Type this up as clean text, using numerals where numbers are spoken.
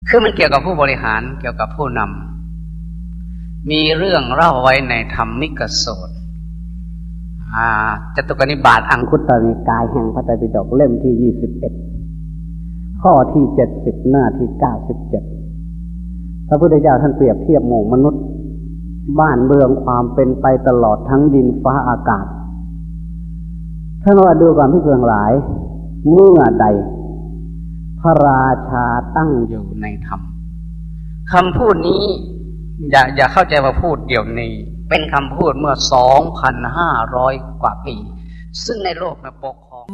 คือมันเกี่ยวกับผู้บริหารเกี่ยวกับผู้นำมีเรื่องเล่าไว้ในธรรมิกสูตรจตุกนิบาตอังคุตรนิกายแห่งพระไตรปิฎกเล่มที่21ข้อที่70หน้าที่97พระพุทธเจ้าท่านเปรียบเทียบหมู่มนุษย์บ้านเมืองความเป็นไปตลอดทั้งดินฟ้าอากาศท่านว่าดูความพิจารณาหลายเมื่อใดพระราชาตั้งอยู่ในธรรมคำพูดนี้อย่าเข้าใจว่าพูดเดี๋ยวนี้เป็นคำพูดเมื่อ 2,500 กว่าปีซึ่งในโลกปกครอง